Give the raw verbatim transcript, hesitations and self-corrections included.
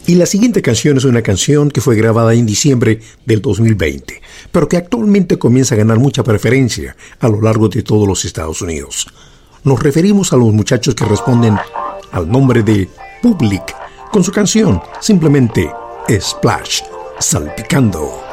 Y la siguiente canción es una canción que fue grabada en diciembre del dos mil veinte, pero que actualmente comienza a ganar mucha preferencia a lo largo de todos los Estados Unidos. Nos referimos a los muchachos que responden al nombre de Public con su canción simplemente Splash, salpicando.